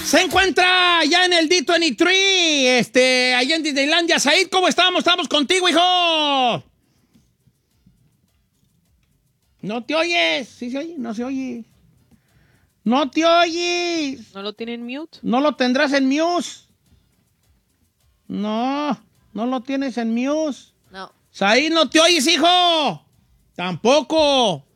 Se encuentra ya en el D23, allá en Disneylandia. Said, ¿cómo estamos? Estamos contigo, hijo. No te oyes. ¿Sí se oye? No se oye. No te oyes. ¿No lo tienen mute? No lo tendrás en mute. No, no lo tienes en mute. No. Said, ¿no te oyes, hijo? Tampoco.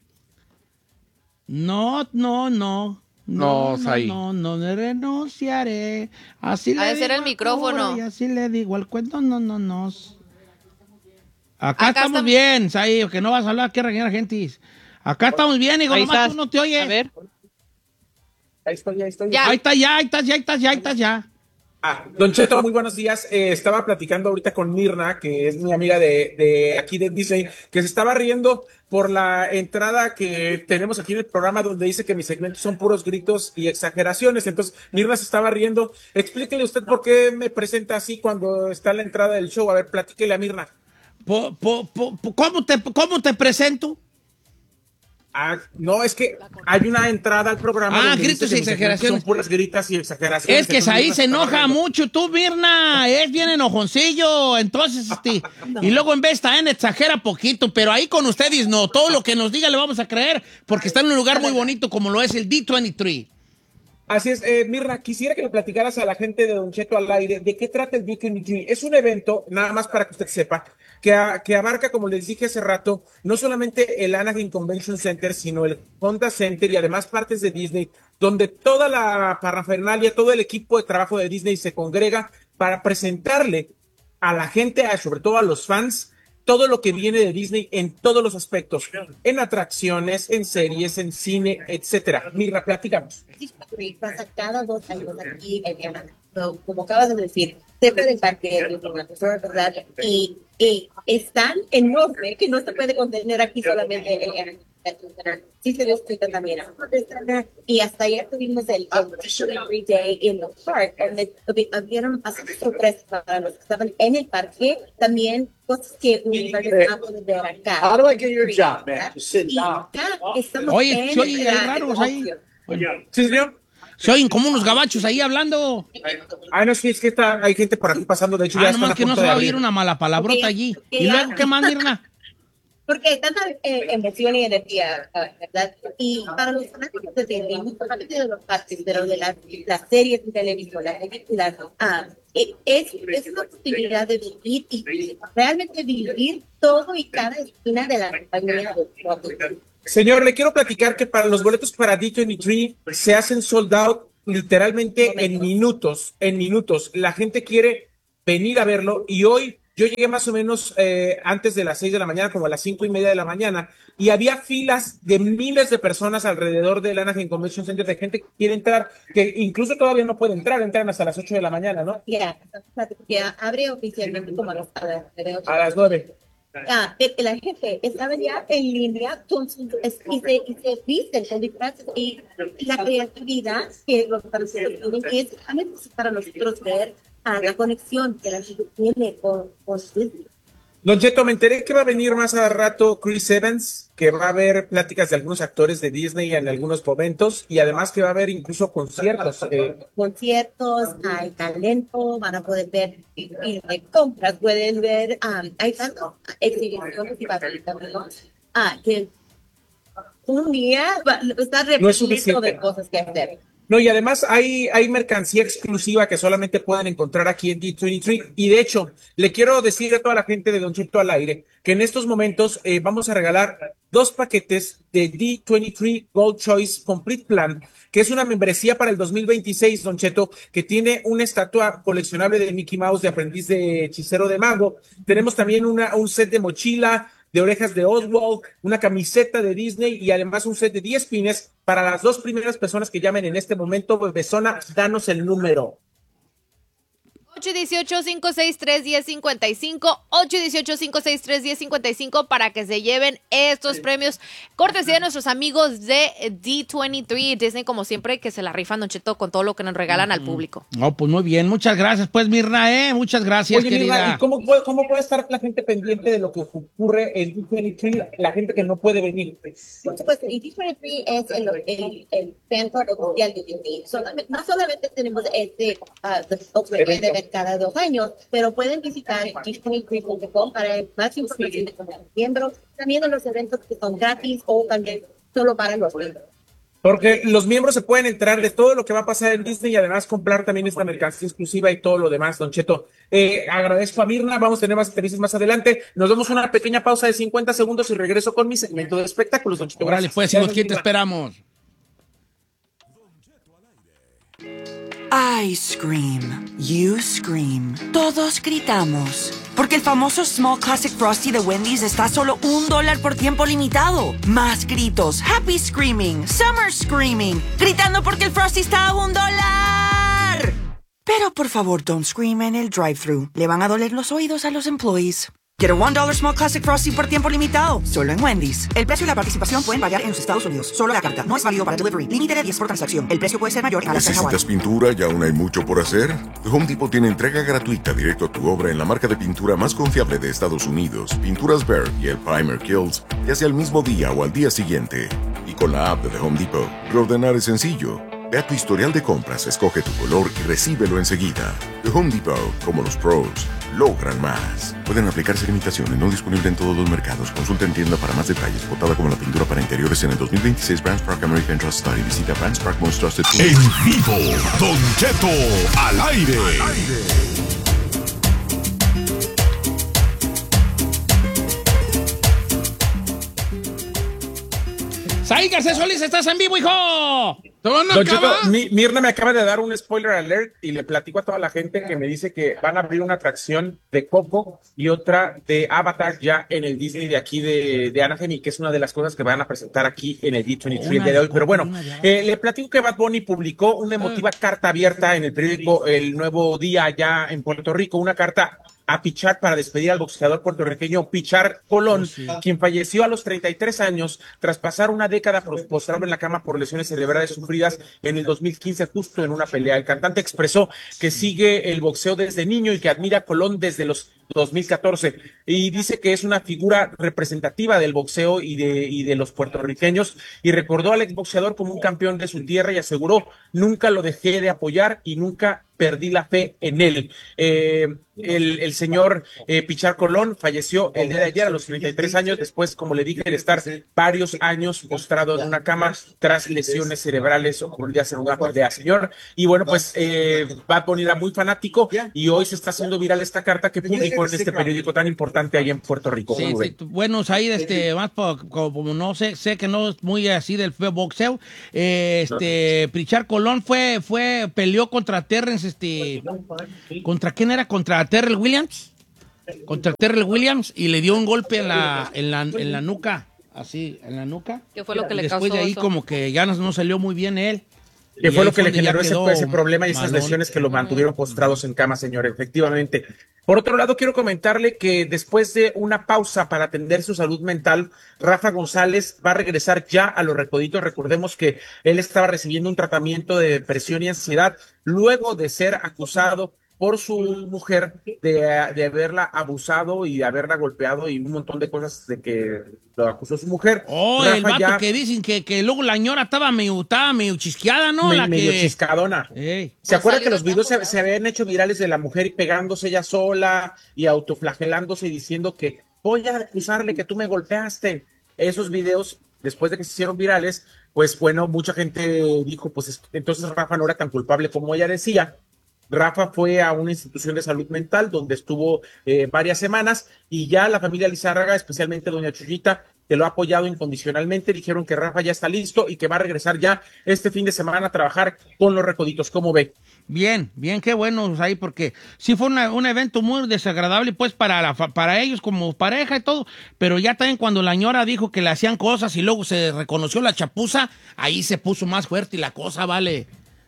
No. No renunciaré. Así Ha le de ser digo el a micrófono. Cora y así le digo al cuento. No. Acá Acá estamos está- bien, Saí, que no vas a hablar, que regañar gente. Acá estamos bien, hijo, Ahí nomás estás. tú no te oyes. A ver. Ahí estoy. Ya. Ahí estás ya. Don Cheto, muy buenos días. Estaba platicando ahorita con Mirna, que es mi amiga de aquí de Disney, que se estaba riendo por la entrada que tenemos aquí en el programa donde dice que mis segmentos son puros gritos y exageraciones. Entonces, Mirna se estaba riendo. Explíquele usted por qué me presenta así cuando está en la entrada del show. A ver, platíquele a Mirna. ¿Cómo te presento? No, es que hay una entrada al programa donde gritos dice y que mis segmentos exageraciones. son puras gritas y exageraciones. Es que Entonces, Saí Mirna se estaba enoja riendo. mucho, tú, Mirna, es bien enojoncillo, entonces, y luego en vez también exagera poquito, pero ahí con ustedes no, todo lo que nos diga le vamos a creer, porque está en un lugar muy bonito como lo es el D23. Así es, Mirna, quisiera que le platicaras a la gente de Don Cheto al aire de qué trata el D23. Es un evento, nada más para que usted sepa, que abarca, como les dije hace rato, no solamente el Anaheim Convention Center, sino el Honda Center y además partes de Disney, donde toda la parafernalia, todo el equipo de trabajo de Disney se congrega para presentarle a la gente, sobre todo a los fans, todo lo que viene de Disney en todos los aspectos, en atracciones, en series, en cine, etcétera. Mirna, platicamos. Pasa cada 2 años aquí en Anaheim. Como acabas de decir, cerca del parque de ¿verdad? Y es tan enorme que no se puede contener aquí solamente en sí se explica también. Y hasta ayer tuvimos el Every Day in the Park, donde hubieron bastantes sorpresas para los que estaban en el parque, también cosas que uno va a poder ver acá. How do I get your job, man? Just sit Y down. acá estamos Oye, en se oye la raros ahí. ¿Sí, señor? Se oyen como unos gabachos ahí hablando. No, es que hay gente por aquí pasando, de hecho ya están Nomás a que no punto se de va a abrir. oír una mala palabrota allí. ¿Y luego qué más, Mirna? Porque hay tanta emoción y energía, ¿verdad? Y para los fanáticos de Disney, no solamente de los parques, pero de las series de televisión, las películas, es una posibilidad de vivir y realmente vivir todo y cada esquina de la compañía de Señor, le quiero platicar que para los boletos para D23 se hacen sold out literalmente en minutos, La gente quiere venir a verlo y hoy yo llegué más o menos antes de las 6 de la mañana, como a las 5:30 de la mañana, y había filas de miles de personas alrededor del Anaheim Convention Center, de gente que quiere entrar, que incluso todavía no puede entrar, entran hasta las 8 de la mañana, ¿no? Ya, abre oficialmente como a las 9. La gente estaba ya en línea con y se visten con disfraces y la creatividad que los parceros tienen es para nosotros ver la conexión que la gente tiene con Disney. Don Cheto, me enteré que va a venir más a rato Chris Evans, que va a haber pláticas de algunos actores de Disney en algunos momentos y además que va a haber incluso conciertos. Conciertos, hay talento, van a poder ver y de compras, pueden ver, hay tanto exhibiciones y que un día está repleto de cosas que hacer. No, y además hay mercancía exclusiva que solamente pueden encontrar aquí en D23. Y de hecho, le quiero decir a toda la gente de Don Cheto al aire que en estos momentos vamos a regalar 2 paquetes de D23 Gold Choice Complete Plan, que es una membresía para el 2026, Don Cheto, que tiene una estatua coleccionable de Mickey Mouse de aprendiz de hechicero de mago. Tenemos también un set de mochila, de orejas de Oswald, una camiseta de Disney y además un set de 10 pines para las 2 primeras personas que llamen en este momento. Bebezona, danos el número. 818-563-1055, 818-563-1055 para que se lleven estos premios. Cortesía de nuestros amigos de D23 Disney, como siempre, que se la rifan, Don Cheto, con todo lo que nos regalan al público. No, pues muy bien. Muchas gracias, pues, Mirna, Muchas gracias, Oye, querida. Mirna, ¿y cómo puede estar la gente pendiente de lo que ocurre en D23, la gente que no puede venir? Por supuesto, y D23 es el centro oficial de Disney. No solamente tenemos que pueden ver cada 2 años, pero pueden visitar d23.com para más información de los miembros, también de los eventos que son gratis o también solo para los miembros. Porque los miembros se pueden enterar de todo lo que va a pasar en Disney y además comprar también esta mercancía exclusiva y todo lo demás, Don Cheto. Agradezco a Mirna, vamos a tener más entrevistas más adelante. Nos damos una pequeña pausa de 50 segundos y regreso con mi segmento de espectáculos, Don Cheto. Órale, pues, Gracias. ¿quién te esperamos? I scream, you scream, todos gritamos. Porque el famoso Small Classic Frosty de Wendy's está a solo $1 por tiempo limitado. Más gritos, happy screaming, summer screaming, gritando porque el Frosty está a $1. Pero por favor, don't scream en el drive-thru. Le van a doler los oídos a los employees. Get a $1 Small Classic Frosty por tiempo limitado, solo en Wendy's. El precio y la participación pueden variar en los Estados Unidos. Solo la carta. No es válido para delivery. Límite de 10 por transacción. El precio puede ser mayor en Alaska y Hawái. ¿Necesitas pintura y aún hay mucho por hacer? The Home Depot tiene entrega gratuita directo a tu obra en la marca de pintura más confiable de Estados Unidos, Pinturas Behr y el Primer Kills, ya sea el mismo día o al día siguiente. Y con la app de The Home Depot, reordenar es sencillo. Ve a tu historial de compras, escoge tu color y recíbelo enseguida. The Home Depot, como los pros, logran más. Pueden aplicarse limitaciones, no disponible en todos los mercados. Consulta en tienda para más detalles. Votada como la pintura para interiores en el 2026 Brands Park American Trust Study. Visita Brands Park Most Trusted. En vivo, Don Cheto al aire. ¡Saí Garcés Solís, estás en vivo, hijo! Don Cheto, Mirna me acaba de dar un spoiler alert y le platico a toda la gente que me dice que van a abrir una atracción de Coco y otra de Avatar ya en el Disney de aquí de Anaheim, y que es una de las cosas que van a presentar aquí en el D23 el día de hoy. Pero bueno, le platico que Bad Bunny publicó una emotiva carta abierta en el periódico El Nuevo Día allá en Puerto Rico, una carta a Pichar para despedir al boxeador puertorriqueño Pichar Colón, quien falleció a los 33 años tras pasar una década postrado en la cama por lesiones cerebrales sufridas en el 2015 justo en una pelea. El cantante expresó que sigue el boxeo desde niño y que admira a Colón desde los 2014 y dice que es una figura representativa del boxeo y de los puertorriqueños, y recordó al exboxeador como un campeón de su tierra y aseguró: nunca lo dejé de apoyar y nunca perdí la fe en él. El señor Pichar Colón falleció el día de ayer a los 33 años después, como le dije, de estar varios años postrado en una cama tras lesiones cerebrales ocurridas en una pelea, señor. Y bueno, pues Bad Bunny era muy fanático y hoy se está haciendo viral esta carta que publicó en este periódico tan importante ahí en Puerto Rico. Sí, bueno, ahí más como no sé que no es muy así del boxeo, Pichar Colón peleó contra Terrence, ¿contra quién era? Contra Terrell Williams. Contra Terrell Williams, y le dio un golpe en la nuca, así, en la nuca. ¿Qué fue lo que le causó Después de ahí eso? como que ya no salió muy bien él. Que fue lo que le donde ya generó ese problema y esas malón. lesiones que lo mantuvieron postrados en cama, señor, efectivamente. Por otro lado, quiero comentarle que después de una pausa para atender su salud mental, Rafa González va a regresar ya a Los Recoditos. Recordemos que él estaba recibiendo un tratamiento de depresión y ansiedad luego de ser acusado por su mujer de haberla abusado y de haberla golpeado y un montón de cosas de que lo acusó su mujer. El vato que dicen que luego la ñora estaba medio chisqueada, ¿no? Medio chiscadona. Ey. ¿Se acuerda que los videos se habían hecho virales de la mujer pegándose ella sola y autoflagelándose y diciendo que voy a acusarle que tú me golpeaste? Esos videos, después de que se hicieron virales, pues bueno, mucha gente dijo, pues entonces Rafa no era tan culpable como ella decía. Rafa fue a una institución de salud mental donde estuvo varias semanas, y ya la familia Lizárraga, especialmente doña Chuyita, que lo ha apoyado incondicionalmente, dijeron que Rafa ya está listo y que va a regresar ya este fin de semana a trabajar con Los Recoditos. ¿Cómo ve? Bien, qué bueno ahí, porque sí fue un evento muy desagradable pues para ellos como pareja y todo, pero ya también cuando la ñora dijo que le hacían cosas y luego se reconoció la chapuza, ahí se puso más fuerte y la cosa vale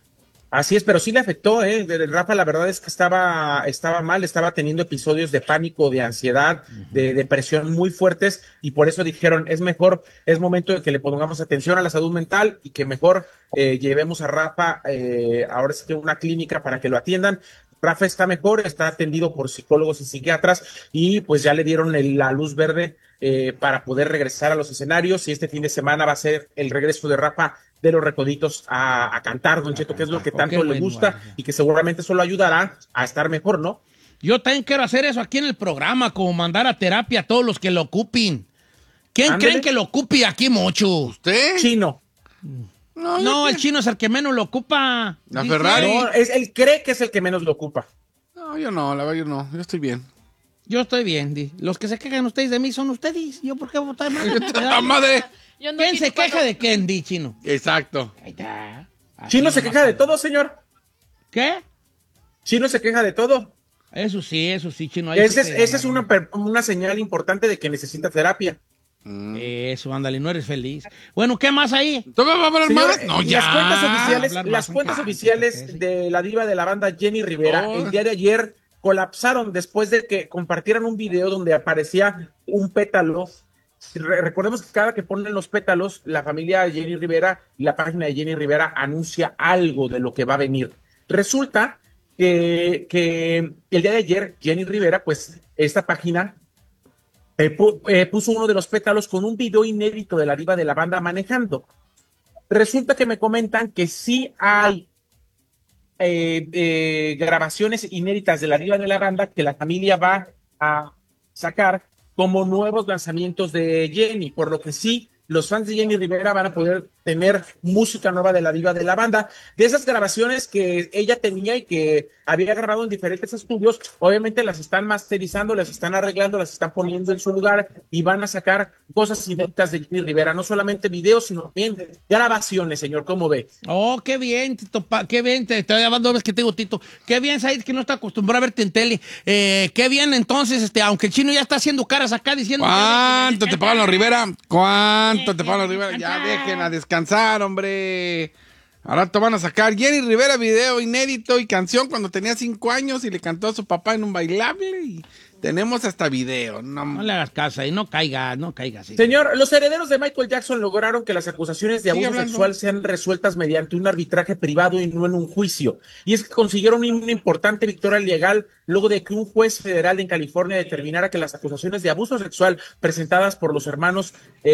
Así es, pero sí le afectó, ¿eh? Rafa, la verdad es que estaba mal, estaba teniendo episodios de pánico, de ansiedad, de depresión muy fuertes, y por eso dijeron, es momento de que le pongamos atención a la salud mental y que mejor llevemos a Rafa ahora sí que a una clínica para que lo atiendan. Rafa está mejor, está atendido por psicólogos y psiquiatras, y pues ya le dieron la luz verde para poder regresar a los escenarios, y este fin de semana va a ser el regreso de Rafa de los Recoditos a cantar, Don Cheto, que es lo que tanto le gusta y que seguramente solo ayudará a estar mejor, ¿no? Yo también quiero hacer eso aquí en el programa, como mandar a terapia a todos los que lo ocupen. ¿Quién Ándale. creen que lo ocupe aquí mucho? ¿Usted? Chino. No, el chino es el que menos lo ocupa. La Dice. Ferrari. No, él cree que es el que menos lo ocupa. No, yo no, la verdad yo no. Yo estoy bien. Yo estoy bien, los que se quejan ustedes de mí son ustedes. ¿Yo por qué votar mal? ¡La madre! Yo no ¿Quién quito se queja cuando- de quién, di, chino? Exacto. Ahí está. Así Chino se nomás. queja de todo, señor. ¿Qué? Chino se queja de todo. Eso sí, chino. Ahí Esa sí es una señal importante de que necesita terapia. Eso, ándale, no eres feliz. Bueno, ¿qué más ahí? ¿Tú me vas a hablar Señor, más? No, ya. Las cuentas oficiales, Hablar las más, cuentas ah, oficiales sí. de la diva de la banda Jenny Rivera, Oh. el día de ayer colapsaron después de que compartieran un video donde aparecía un pétalo. Recordemos que cada que ponen los pétalos, la familia Jenny Rivera y la página de Jenny Rivera anuncia algo de lo que va a venir. Resulta que el día de ayer Jenny Rivera, pues esta página puso uno de los pétalos con un video inédito de la diva de la banda manejando. Resulta que me comentan que sí hay grabaciones inéditas de la diva de la banda que la familia va a sacar como nuevos lanzamientos de Jenny, por lo que sí, los fans de Jenny Rivera van a poder tener música nueva de la diva de la banda. De esas grabaciones que ella tenía y que había grabado en diferentes estudios, obviamente las están masterizando, las están arreglando, las están poniendo en su lugar y van a sacar cosas inéditas de Jenny Rivera, no solamente videos, sino también grabaciones, señor, ¿cómo ve? Oh, qué bien, Tito, qué bien, te estoy llamando ves que te digo, Tito. Qué bien, Said, que no está acostumbrado a verte en tele. Qué bien, entonces, aunque el chino ya está haciendo caras acá diciendo... ¿Cuánto te pagan los Rivera? ¿Cuánto te pagan los Rivera? Ya dejen a descansar, hombre. Ahora te van a sacar Jenny Rivera video inédito y canción cuando tenía 5 años y le cantó a su papá en un bailable y tenemos hasta video. No le hagas caso y no caiga. Sí. Señor, los herederos de Michael Jackson lograron que las acusaciones de Sigue abuso hablando. sexual sean resueltas mediante un arbitraje privado y no en un juicio. Y es que consiguieron una importante victoria legal luego de que un juez federal en California determinara que las acusaciones de abuso sexual presentadas por los hermanos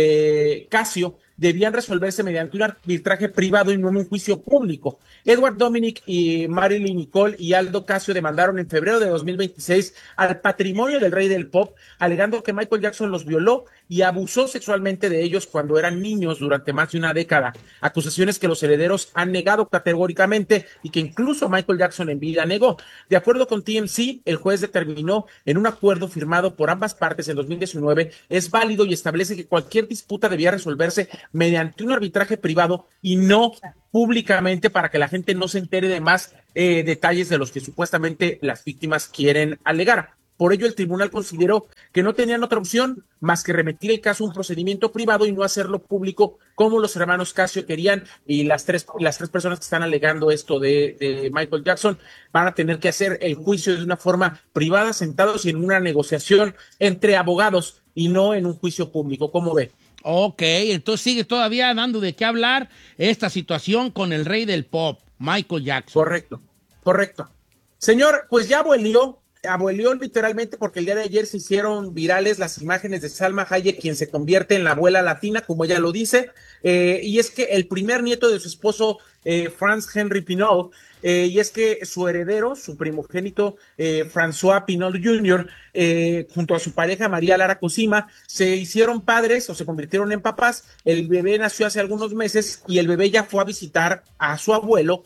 Casio debían resolverse mediante un arbitraje privado y no en un juicio público. Edward Dominic y Marilyn Nicole y Aldo Casio demandaron en febrero de 2026 al patrimonio del rey del pop, alegando que Michael Jackson los violó y abusó sexualmente de ellos cuando eran niños durante más de una década. Acusaciones que los herederos han negado categóricamente y que incluso Michael Jackson en vida negó. De acuerdo con TMZ, el juez determinó en un acuerdo firmado por ambas partes en 2019 es válido y establece que cualquier disputa debía resolverse mediante un arbitraje privado y no públicamente para que la gente no se entere de más detalles de los que supuestamente las víctimas quieren alegar. Por ello, el tribunal consideró que no tenían otra opción más que remitir el caso a un procedimiento privado y no hacerlo público como los hermanos Casio querían, y las tres personas que están alegando esto de Michael Jackson van a tener que hacer el juicio de una forma privada, sentados y en una negociación entre abogados y no en un juicio público. ¿Cómo ve? Ok, entonces sigue todavía dando de qué hablar esta situación con el rey del pop, Michael Jackson. Correcto. Señor, pues ya abuelió literalmente, porque el día de ayer se hicieron virales las imágenes de Salma Hayek, quien se convierte en la abuela latina, como ella lo dice, y es que el primer nieto de su esposo, Franz Henry Pinault, y es que su heredero, su primogénito, François Pinault Jr., junto a su pareja María Lara Cosima, se hicieron padres o se convirtieron en papás. El bebé nació hace algunos meses y el bebé ya fue a visitar a su abuelo,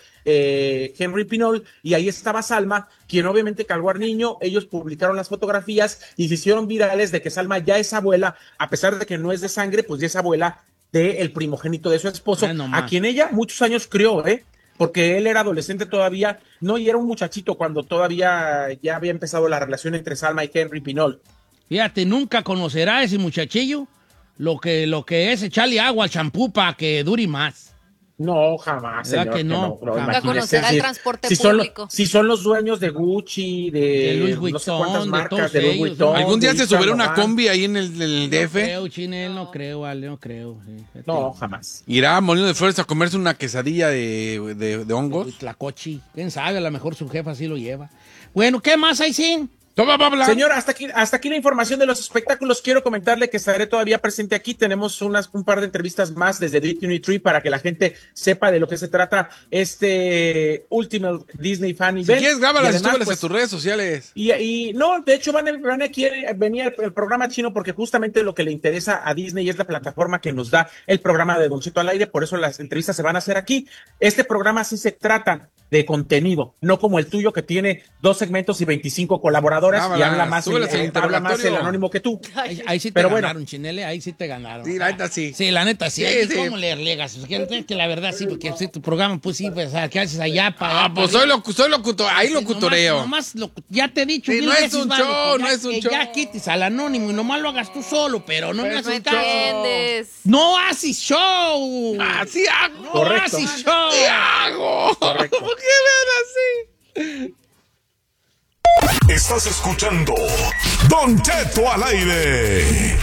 Henry Pinault, y ahí estaba Salma, quien obviamente cargó al niño. Ellos publicaron las fotografías y se hicieron virales de que Salma ya es abuela, a pesar de que no es de sangre, pues ya es abuela del primogénito de su esposo, a quien ella muchos años crió, porque él era adolescente todavía, no, y era un muchachito cuando todavía ya había empezado la relación entre Salma y Henry Pinault. Fíjate, nunca conocerá ese muchachillo lo que es echarle agua al champú para que dure más. No, jamás, ¿Verdad señor, que no? Nunca imagínese, conocerá el transporte público. Si son los dueños de Gucci, De Louis no sé Vuitton, cuántas de marcas, todos de Louis ellos, Vuitton. ¿Algún día de se Yves subirá Saint una Laurent. combi ahí en el DF? No creo, Chinel, no creo, vale, no creo. Sí, fíjate. No, jamás. ¿Irá a Molino de Flores a comerse una quesadilla de hongos? Tlacochi. ¿Quién sabe? A lo mejor su jefa sí lo lleva. Bueno, ¿qué más hay, sin? Toma, Pablo. Señor, hasta aquí la información de los espectáculos. Quiero comentarle que estaré todavía presente aquí. Tenemos un par de entrevistas más desde D23 para que la gente sepa de lo que se trata este Ultimate Disney Fan Si Event. quieres, grábalas y además, súbelas pues, a tus redes sociales. Y no, de hecho van a venir el programa chino porque justamente lo que le interesa a Disney es la plataforma que nos da el programa de Don Cheto al Aire, por eso las entrevistas se van a hacer aquí. Este programa sí se trata de contenido, no como el tuyo que tiene 2 segmentos y 25 colaboradoras y habla más el anónimo que tú. Ahí sí te Pero ganaron, Chinele, ahí sí te ganaron. Sí, la neta sí. Sí, la neta sí. Sí, Ahí sí. ¿Cómo le legas? Que la verdad sí, porque sí, tu programa, pues sí, pues, ¿qué haces allá? Pues soy locutor, ahí locutoreo. Ya te he dicho. Sí, mil no es veces, un vale, show, que no es un que show. Ya quites al anónimo y nomás lo hagas tú solo, pero no me No haces caso. entiendes. No haces show. Así hago. No Correcto. haces show. ¿Qué hago? Correcto. ¿Por qué me ven así? Estás escuchando Don Cheto al aire.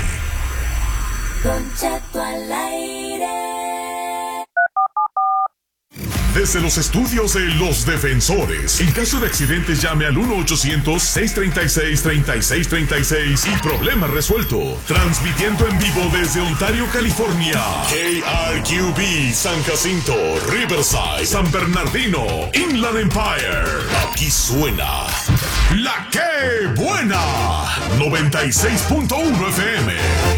Desde los estudios de Los Defensores. En caso de accidentes, llame al 1-800-636-3636 y problema resuelto. Transmitiendo en vivo desde Ontario, California. KRQB, San Jacinto, Riverside, San Bernardino, Inland Empire. Aquí suena La Que Buena. 96.1 FM.